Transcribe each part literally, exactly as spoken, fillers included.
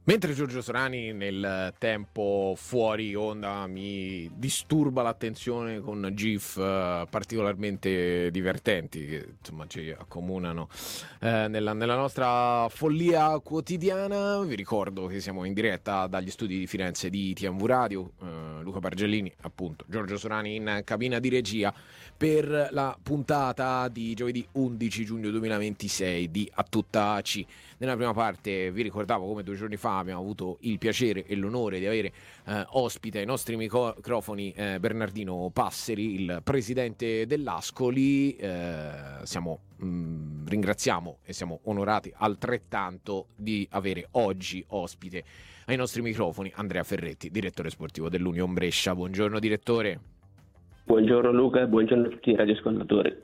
Mentre Giorgio Sorani nel tempo fuori onda mi disturba l'attenzione con GIF uh, particolarmente divertenti che insomma ci accomunano eh, nella, nella nostra follia quotidiana, vi ricordo che siamo in diretta dagli studi di Firenze di T M V Radio, uh, Luca Bargellini, appunto Giorgio Sorani in cabina di regia per la puntata di giovedì undici giugno duemilaventisei di A Tutta C. Nella prima parte vi ricordavo come due giorni fa abbiamo avuto il piacere e l'onore di avere eh, ospite ai nostri microfoni eh, Bernardino Passeri, il presidente dell'Ascoli. Eh, siamo, mh, ringraziamo e siamo onorati altrettanto di avere oggi ospite ai nostri microfoni Andrea Ferretti, direttore sportivo dell'Union Brescia. Buongiorno direttore. Buongiorno Luca e buongiorno a tutti i radioascoltatori.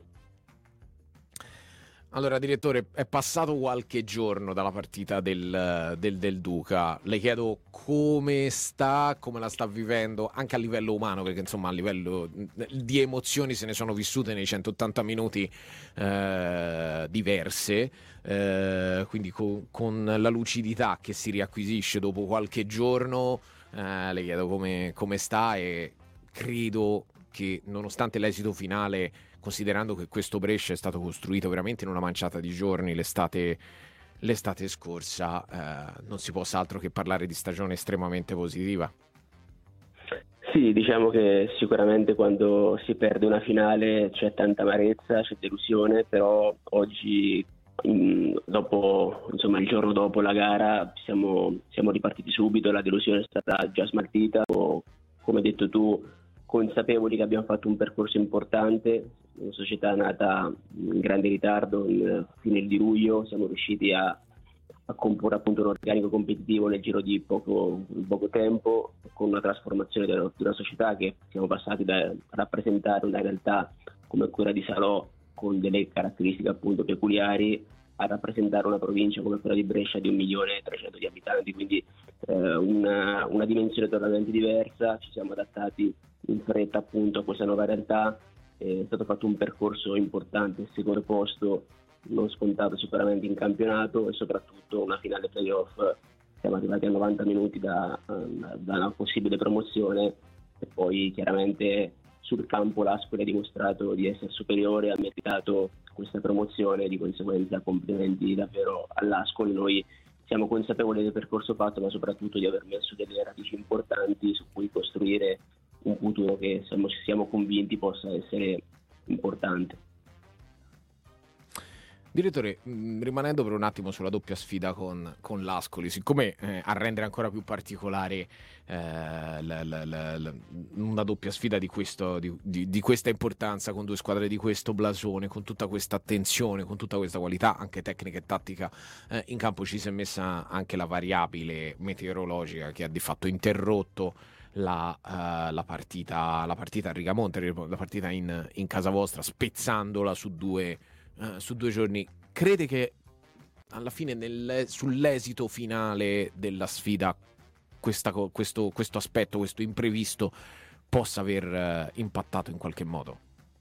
Allora direttore, è passato qualche giorno dalla partita del, del, del Duca, le chiedo come sta, come la sta vivendo anche a livello umano, perché insomma a livello di emozioni se ne sono vissute nei centottanta minuti eh, diverse, eh, quindi co- con la lucidità che si riacquisisce dopo qualche giorno, eh, le chiedo come, come sta e credo che nonostante l'esito finale, considerando che questo Brescia è stato costruito veramente in una manciata di giorni l'estate, l'estate scorsa, eh, non si possa altro che parlare di stagione estremamente positiva. Sì, diciamo che sicuramente quando si perde una finale c'è tanta amarezza, c'è delusione, però oggi, in, dopo, insomma il giorno dopo la gara, siamo, siamo ripartiti subito, la delusione è stata già smaltita, o, come hai detto tu, consapevoli che abbiamo fatto un percorso importante, una società nata in grande ritardo, in fine di luglio, siamo riusciti a, a comporre appunto un organico competitivo nel giro di poco, poco tempo, con una trasformazione di una, di una società che siamo passati da rappresentare una realtà come quella di Salò, con delle caratteristiche appunto peculiari, a rappresentare una provincia come quella di Brescia di un milione e trecento di abitanti, quindi eh, una, una dimensione totalmente diversa. Ci siamo adattati in fretta appunto a questa nuova realtà, è stato fatto un percorso importante, il secondo posto non scontato sicuramente in campionato e soprattutto una finale playoff. Siamo arrivati a novanta minuti da, da una possibile promozione e poi chiaramente sul campo l'Ascoli ha dimostrato di essere superiore, ha meritato questa promozione, di conseguenza complimenti davvero all'Ascoli. Noi siamo consapevoli del percorso fatto, ma soprattutto di aver messo delle radici importanti su cui costruire un futuro che siamo, siamo convinti possa essere importante. Direttore, mh, rimanendo per un attimo sulla doppia sfida con, con l'Ascoli, siccome eh, a rendere ancora più particolare eh, la, la, la, la, una doppia sfida di, questo, di, di, di questa importanza, con due squadre di questo blasone, con tutta questa attenzione, con tutta questa qualità anche tecnica e tattica, eh, in campo ci si è messa anche la variabile meteorologica che ha di fatto interrotto La, uh, la partita la partita a Rigamonte, la partita in, in casa vostra, spezzandola su due, uh, su due giorni. Crede che alla fine nel, sull'esito finale della sfida questa, questo, questo aspetto, questo imprevisto possa aver uh, impattato in qualche modo?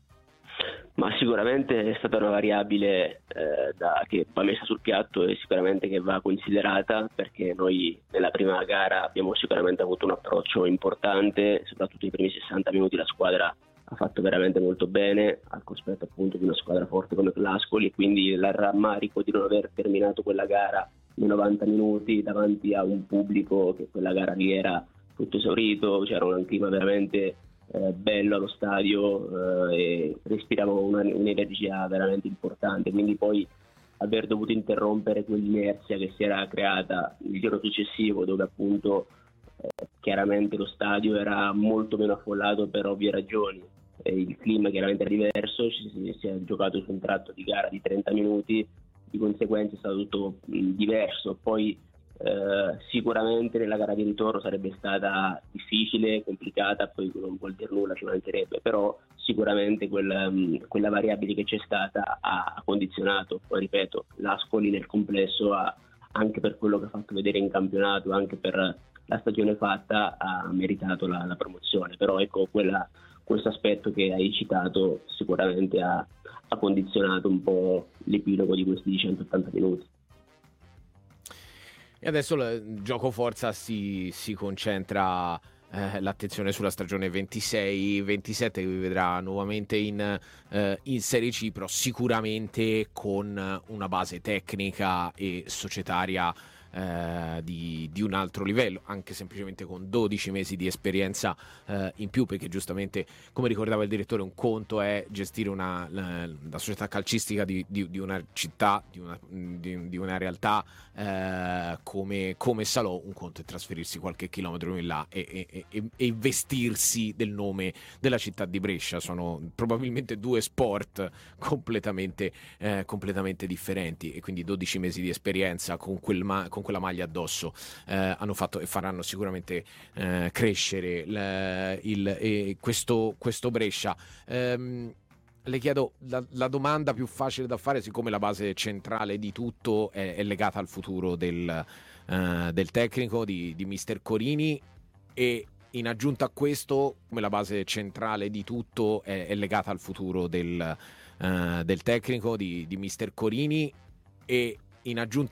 Ma sicuramente è stata una variabile eh, da, che va messa sul piatto e sicuramente che va considerata, perché noi nella prima gara abbiamo sicuramente avuto un approccio importante, soprattutto i primi sessanta minuti la squadra ha fatto veramente molto bene al cospetto appunto di una squadra forte come l'Ascoli, e quindi il rammarico di non aver terminato quella gara nei novanta minuti davanti a un pubblico che quella gara lì era tutto esaurito, c'era un clima veramente Eh, bello allo stadio eh, e respiravo una, un'energia veramente importante, quindi poi aver dovuto interrompere quell'inerzia che si era creata il giorno successivo, dove appunto eh, chiaramente lo stadio era molto meno affollato per ovvie ragioni, e il clima chiaramente era diverso, ci si, si è giocato su un tratto di gara di trenta minuti, di conseguenza è stato tutto mh, diverso. Poi Eh, sicuramente nella gara di ritorno sarebbe stata difficile, complicata, poi non vuol dire nulla, ci mancherebbe, però sicuramente quel, um, quella variabile che c'è stata ha, ha condizionato. Poi ripeto, l'Ascoli nel complesso ha, anche per quello che ha fatto vedere in campionato, anche per la stagione fatta, ha meritato la, la promozione, però ecco quella, questo aspetto che hai citato sicuramente ha, ha condizionato un po' l'epilogo di questi centottanta minuti. E adesso il gioco forza si, si concentra eh, l'attenzione sulla stagione ventisei ventisette, che vi vedrà nuovamente in, eh, in Serie C, però sicuramente con una base tecnica e societaria eh, di, di un altro livello, anche semplicemente con dodici mesi di esperienza eh, in più, perché giustamente, come ricordava il direttore, un conto è gestire una, la, la società calcistica di, di, di una città, di una, di, di una realtà eh, come, come Salò, un conto è trasferirsi qualche chilometro in là e, e, e, e vestirsi del nome della città di Brescia. Sono probabilmente due sport completamente, eh, completamente differenti, e quindi dodici mesi di esperienza con, quel ma- con quella maglia addosso eh, hanno fatto e faranno sicuramente eh, crescere il, il, eh, questo, questo Brescia. Ehm, le chiedo la, la domanda più facile da fare, siccome la base centrale di tutto è, è legata al futuro del, uh, del tecnico di, di mister Corini, e in aggiunta a questo, come la base centrale di tutto è, è legata al futuro del, uh, del tecnico di, di mister Corini, e in aggiunta